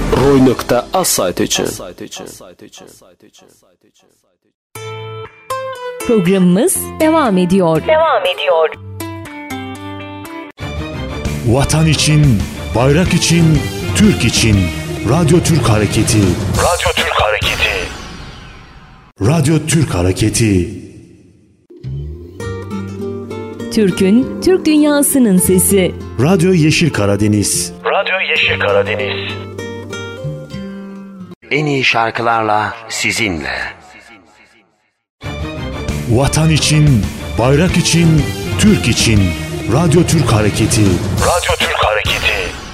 Roy.az sayti için. Programımız devam ediyor. Vatan için, bayrak için, Türk için. Radyo Türk Hareketi. Radyo Türk Hareketi. Türk'ün, Türk dünyasının sesi. Radyo Yeşil Karadeniz. En iyi şarkılarla sizinle. Vatan için, bayrak için, Türk için. Radyo Türk Hareketi.